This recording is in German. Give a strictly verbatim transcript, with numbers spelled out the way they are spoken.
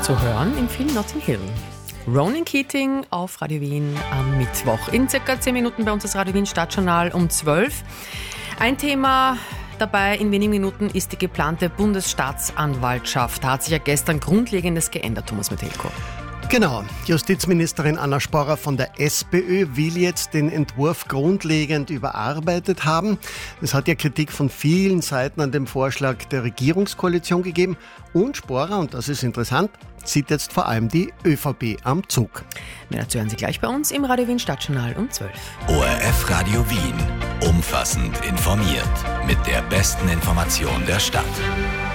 Zu hören im Film Notting Hill. Ronan Keating auf Radio Wien am Mittwoch. In circa zehn Minuten bei uns das Radio Wien Stadtjournal um zwölf. Ein Thema dabei in wenigen Minuten ist die geplante Bundesstaatsanwaltschaft. Da hat sich ja gestern Grundlegendes geändert, Thomas Metelko. Genau. Justizministerin Anna Sporrer von der SPÖ will jetzt den Entwurf grundlegend überarbeitet haben. Es hat ja Kritik von vielen Seiten an dem Vorschlag der Regierungskoalition gegeben. Und Sporrer, und das ist interessant, sieht jetzt vor allem die ÖVP am Zug. Mehr dazu hören Sie gleich bei uns im Radio Wien Stadtjournal um zwölf. O R F Radio Wien. Umfassend informiert. Mit der besten Information der Stadt.